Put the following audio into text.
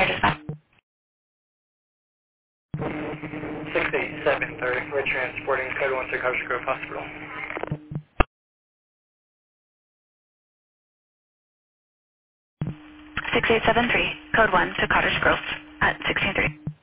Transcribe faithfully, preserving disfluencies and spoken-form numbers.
dispatch. six eight seven three, we're transporting code one to Cottage Grove Hospital. six eight seven three, code one to Cottage Grove at sixteen three.